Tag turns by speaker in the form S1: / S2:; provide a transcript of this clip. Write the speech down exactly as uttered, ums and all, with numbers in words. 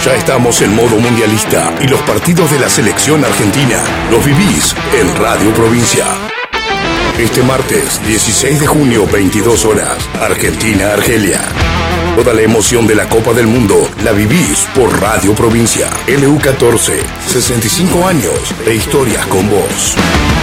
S1: Ya estamos en modo mundialista y los partidos de la selección argentina los vivís en Radio Provincia. Este martes, dieciséis de junio, veintidós horas, Argentina-Argelia. Toda la emoción de la Copa del Mundo la vivís por Radio Provincia. L U catorce, sesenta y cinco años de historias con vos.